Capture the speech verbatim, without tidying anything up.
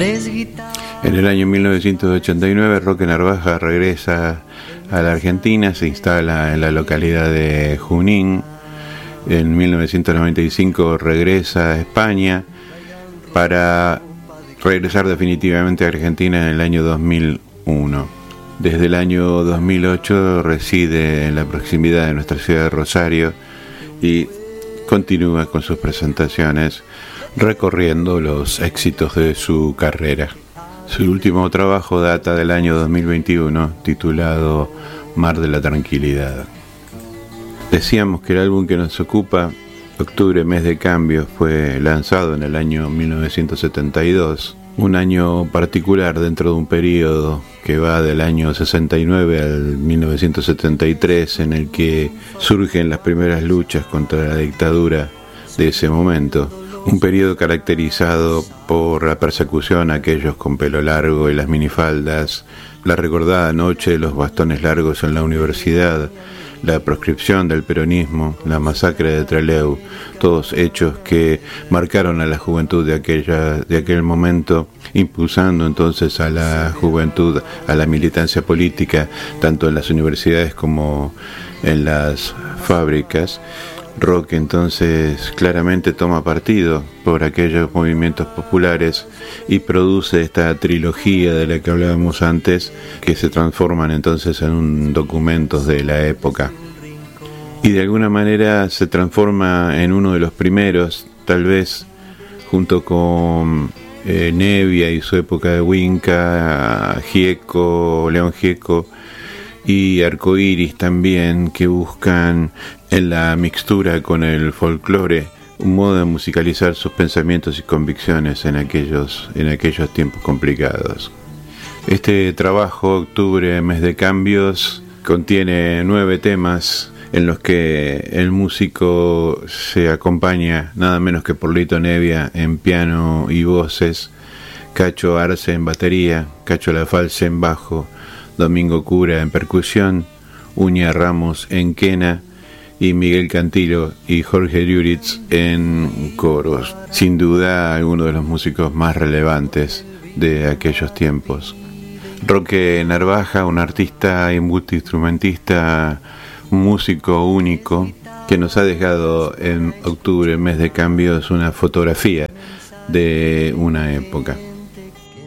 En el año mil novecientos ochenta y nueve, Roque Narvaja regresa a la Argentina, se instala en la localidad de Junín. En mil novecientos noventa y cinco regresa a España para regresar definitivamente a Argentina en el año dos mil uno. Desde el año dos mil ocho reside en la proximidad de nuestra ciudad de Rosario y continúa con sus presentaciones recorriendo los éxitos de su carrera. Su último trabajo data del año dos mil veintiuno, titulado Mar de la Tranquilidad. Decíamos que el álbum que nos ocupa, Octubre, Mes de Cambios, fue lanzado en el año mil novecientos setenta y dos, un año particular dentro de un periodo que va del año sesenta y nueve al mil novecientos setenta y tres, en el que surgen las primeras luchas contra la dictadura de ese momento. Un periodo caracterizado por la persecución a aquellos con pelo largo y las minifaldas, la recordada noche de los bastones largos en la universidad, la proscripción del peronismo, la masacre de Trelew, todos hechos que marcaron a la juventud de aquella, de aquel momento, impulsando entonces a la juventud a la militancia política, tanto en las universidades como en las fábricas. Roque entonces claramente toma partido por aquellos movimientos populares y produce esta trilogía de la que hablábamos antes, que se transforman entonces en un documentos de la época. Y de alguna manera se transforma en uno de los primeros, tal vez junto con eh, Nevia y su época de Winca, Gieco, León Gieco, y Arcoiris también, que buscan en la mixtura con el folclore un modo de musicalizar sus pensamientos y convicciones en aquellos, en aquellos tiempos complicados. Este trabajo, Octubre, Mes de Cambios, contiene nueve temas en los que el músico se acompaña nada menos que por Lito Nevia en piano y voces, Cacho Arce en batería, Cacho Lafalce en bajo, Domingo Cura en percusión, Uña Ramos en quena y Miguel Cantilo y Jorge Lluritz en coros. Sin duda, algunos de los músicos más relevantes de aquellos tiempos. Roque Narvaja, un artista y multiinstrumentista, un músico único, que nos ha dejado en Octubre, Mes de Cambios, una fotografía de una época.